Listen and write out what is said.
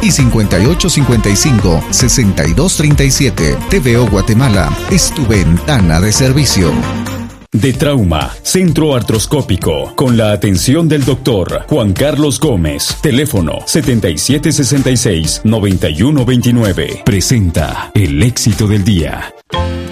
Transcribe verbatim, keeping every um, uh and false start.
y cincuenta y ocho cincuenta y cinco, sesenta y dos treinta y siete. T V O Guatemala es tu ventana de servicio. De Trauma, Centro Artroscópico, con la atención del doctor Juan Carlos Gómez. Teléfono setenta y siete sesenta y seis, noventa y uno veintinueve. Presenta el éxito del día.